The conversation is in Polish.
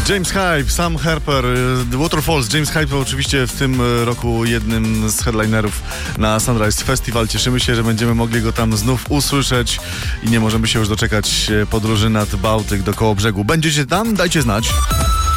James Hype, Sam Harper, The Waterfalls. James Hype oczywiście w tym roku jednym z headlinerów na Sunrise Festival. Cieszymy się, że będziemy mogli go tam znów usłyszeć i nie możemy się już doczekać podróży nad Bałtyk do Kołobrzegu. Będziecie tam? Dajcie znać.